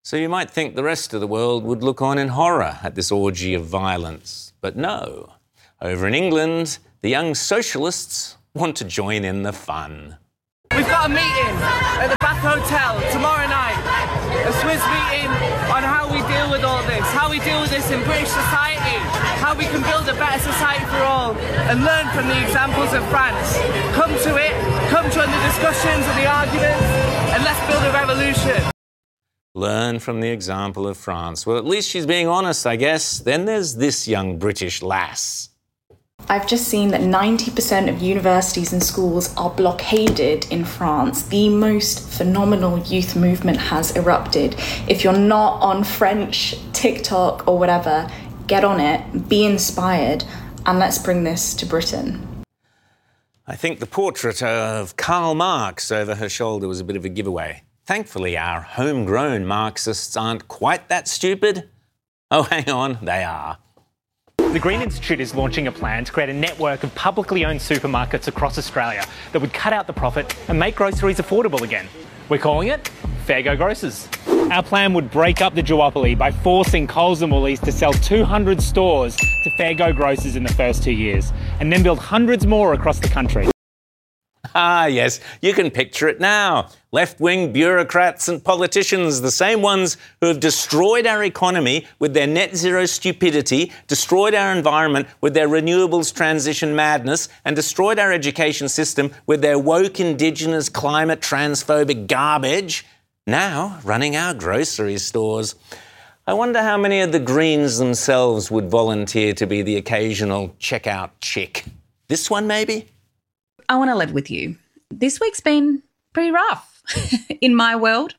So you might think the rest of the world would look on in horror at this orgy of violence. But no. Over in England, the young socialists want to join in the fun. We've got a meeting at the Bath Hotel tomorrow night. A Swiss meeting on how we deal with all this, how we deal with this in British society, how we can build a better society for all and learn from the examples of France. Come to it, come join the discussions and the arguments, and let's build a revolution. Learn from the example of France. Well, at least she's being honest, I guess. Then there's this young British lass. I've just seen that 90% of universities and schools are blockaded in France. The most phenomenal youth movement has erupted. If you're not on French, TikTok or whatever, get on it, be inspired, and let's bring this to Britain. I think the portrait of Karl Marx over her shoulder was a bit of a giveaway. Thankfully, our homegrown Marxists aren't quite that stupid. Oh, hang on, they are. The Green Institute is launching a plan to create a network of publicly owned supermarkets across Australia that would cut out the profit and make groceries affordable again. We're calling it Fair Go Grocers. Our plan would break up the duopoly by forcing Coles and Woolies to sell 200 stores to Fair Go Grocers in the first 2 years, and then build hundreds more across the country. Ah, yes, you can picture it now. Left-wing bureaucrats and politicians, the same ones who have destroyed our economy with their net zero stupidity, destroyed our environment with their renewables transition madness, and destroyed our education system with their woke Indigenous climate transphobic garbage, now running our grocery stores. I wonder how many of the Greens themselves would volunteer to be the occasional checkout chick. This one, maybe? I want to live with you. This week's been pretty rough in my world.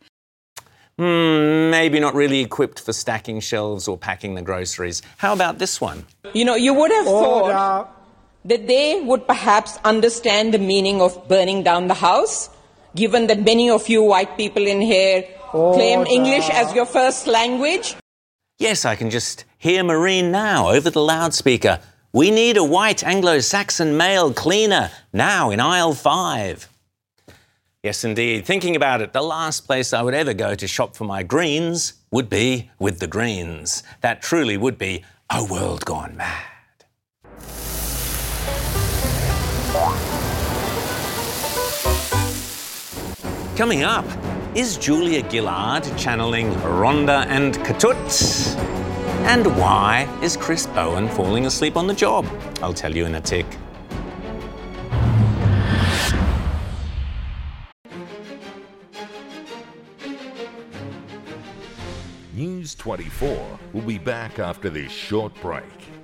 Maybe not really equipped for stacking shelves or packing the groceries. How about this one? You know, you would have thought that they would perhaps understand the meaning of burning down the house, given that many of you white people in here claim English as your first language. Yes, I can just hear Maureen now over the loudspeaker. We need a white Anglo-Saxon male cleaner now in aisle 5. Yes, indeed. Thinking about it, the last place I would ever go to shop for my greens would be with the Greens. That truly would be a world gone mad. Coming up, is Julia Gillard channeling Rhonda and Katut? And why is Chris Bowen falling asleep on the job? I'll tell you in a tick. News 24 will be back after this short break.